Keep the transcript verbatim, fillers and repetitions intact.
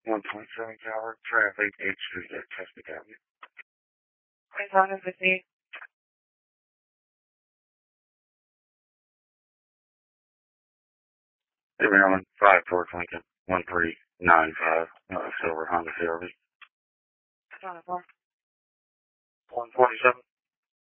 one twenty-seven Tower, traffic, eighth Street at Chesapeake Avenue. As long as it's me. Hey, Maryland, five George Lincoln, one three nine five, uh, Silver Honda C R V. one one twenty-seven.